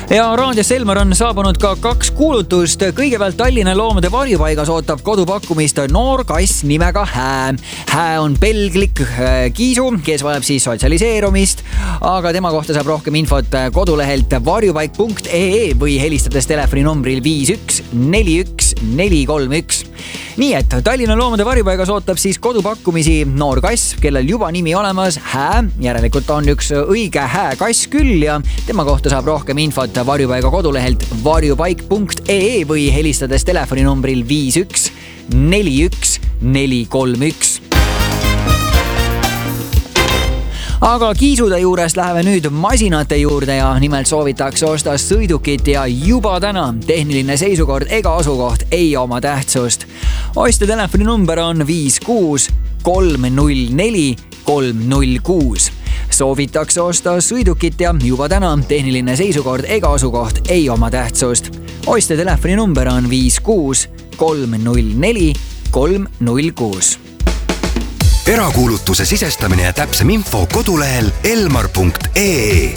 Ja raadios Elmar on saabunud ka 2 kuulutust. Kõigepealt Tallinna loomade varjupaigas ootab kodupakkumist noor kass nimega Hää. Hää on pelglik kiisu, kes vajab siis sotsialiseerumist, aga tema kohta saab rohkem infot kodulehelt varjupaik.ee või helistades telefoninumbril 5141431. Nii et Tallinna loomade varjupaigas ootab siis kodupakkumisi noor kass, kellel juba nimi olemas Hää. Järelikult on üks õige Hää kass küll ja tema kohta saab rohkem infot varjupaiga kodulehelt varjupaik.ee või helistades telefoninumbril 5141431. Aga kiisude juurest läheme nüüd masinate juurde ja nimelt soovitakse osta sõidukit ja juba täna tehniline seisukord ega asukoht ei oma tähtsust. Ostja telefoninumber on 56304 Soovitakse osta sõidukit ja juba täna tehniline seisukord ega asukoht ei oma tähtsust. Ostja telefoninumber on 56304 Erakuulutuse sisestamine ja täpsem info kodulehel elmar.ee.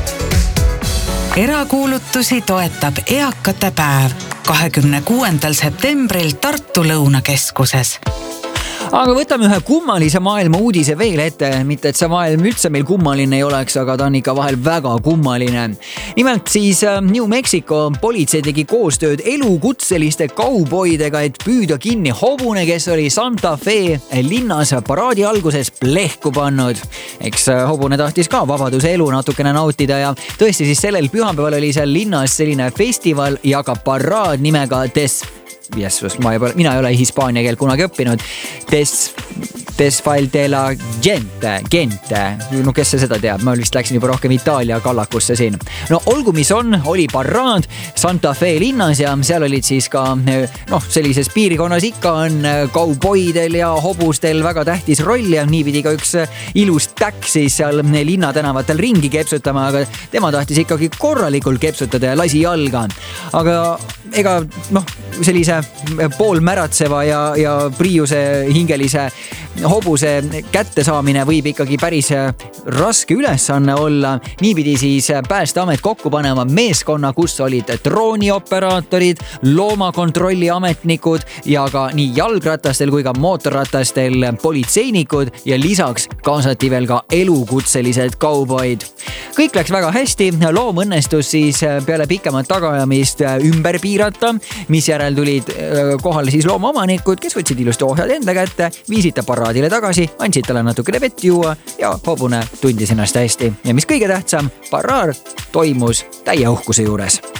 Erakuulutusi toetab Eakate päev 26. septembril Tartu Lõunakeskuses. Aga võtame ühe kummalise maailma uudise veel ette, mitte et see maailm üldse meil kummaline ei oleks, aga ta on ikka vahel väga kummaline. Nimelt siis New Mexico politsei tegi koostööd elukutseliste kauboidega, et püüda kinni hobune, kes oli Santa Fe linnas paraadi alguses plehku pannud. Eks hobune tahtis ka vabaduse elu natukene nautida ja tõesti siis sellel pühapäeval oli seal linnas selline festival ja ka paraad nimega mina ei ole hispaania keel kunagi õppinud. Desfile de la gente. No kes see seda teab? Ma vist läksin juba rohkem Itaalia kallakusse siin. No olgu mis on, oli paraad Santa Fe linnas ja seal olid siis ka sellises piirikonnas ikka on kauboidel ja hobustel väga tähtis roll ja nii pidi ka üks ilus täkk siis seal linnatänavatel ringi kepsutama, aga tema tahtis ikkagi korralikult kepsutada ja lasi jalga. Aga ega sellise poolmäratseva ja priiuse hingelise hobuse kätte saamine võib ikkagi päris raske ülesanne olla. Niipidi siis Päästeamet kokku panema meeskonna, kus olid droonioperaatorid, loomakontrolli ametnikud ja ka nii jalgratastel kui ka mootorratastel politseinikud ja lisaks kaasati veel ka elukutselised kauboid. Kõik läks väga hästi, loom õnnestus siis peale pikemat tagaajamist ümber piirata, mis järel tulid kohale siis loomaomanikud, kes võtsid ilusti ohjad enda kätte, viisid ta paraadile tagasi, andsid talle natukene vett juua ja hobune tundis ennast hästi. Ja mis kõige tähtsam, paraad toimus täie uhkuse juures.